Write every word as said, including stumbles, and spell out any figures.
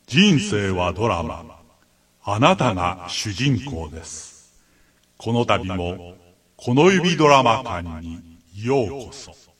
人生はドラマ。あなたが主人公です。この度も、この指ドラマ館にようこそ。